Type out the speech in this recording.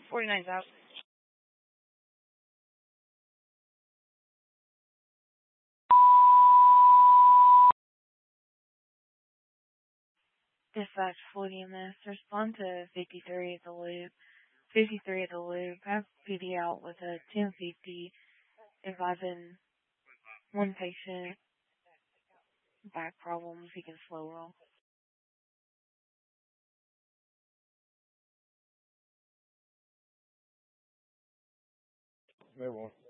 49's out. Dispatch Fluid EMS. Respond to 53 at the loop. 53 at the loop. Have PD out with a 1050. Advising one patient. Back problems. He can slow roll. They won't.